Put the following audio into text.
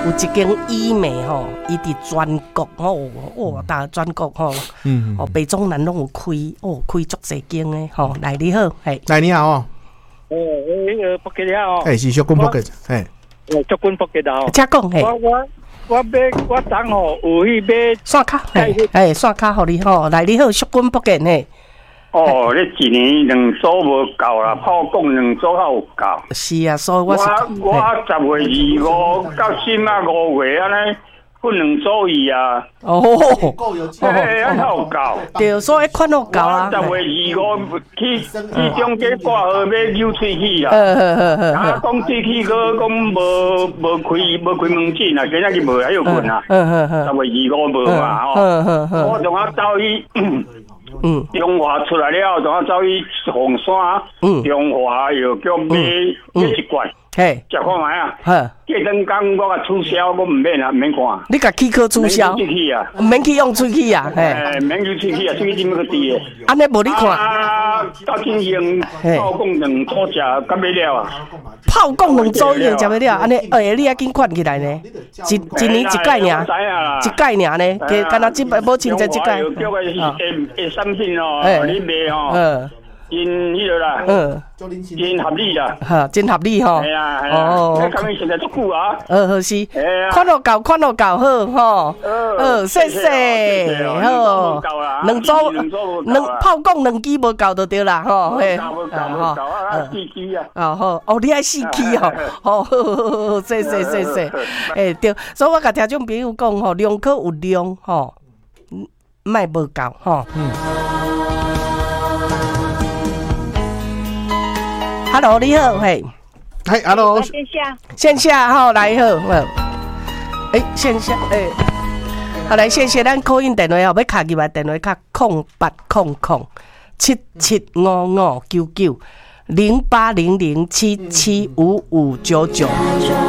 有一间医美吼，伊伫全国吼，哇，大全国吼，北中南拢有开，开足侪间诶吼。来你好，嘿， 来你好哦， 福建你好， 是小军福建，嘿， 小军福建的哦， 请讲，嘿， 我当吼有去买线卡，嘿，线卡互你吼，来你好，小军福建嘿。 你一年2组无够啦，炮讲2组还有够。 是啊，所以我是我10月25到新啊5月安尼分2组伊啊。还有够。 对，所以款好够啊。 10月25去中间挂号要扭喙齿啊。讲喙齿个讲无开门诊啊，今仔日无还有困啊。10月25无嘛吼。我仲啊走去。中华出来了，然后走去凤山，中华又叫买一罐，食看卖啊。过两工我甲取消，我唔免啊，唔免看。 你甲齿科取消？唔免去用喙齿啊？ 免去喙齿啊，喙齿怎么个滴？ 安尼无你看？ 到进行炮讲2组食，干袂了啊？ 炮讲2组已经食袂了，安尼你还紧款起来呢？一年一届尔，一届尔呢？加干那即摆无亲在即届。 叫个产品哦，你卖哦。真迄个啦，真合理啦， 真合理吼。 系啊，哦，咁样现在足久啊。 是，款好够，款好够好吼。谢谢，好。2组，炮讲2支无够就对啦，吼。 无够啊，4支啊。 好，你爱4支吼，好，谢谢。对，所以我甲听众朋友讲吼，量可有量吼，莫无够吼。Hello， 你好，嘿 ，Hello， 线下好，来好，线下，好来线下，咱call in电话要卡入来电话卡08007755990800775599。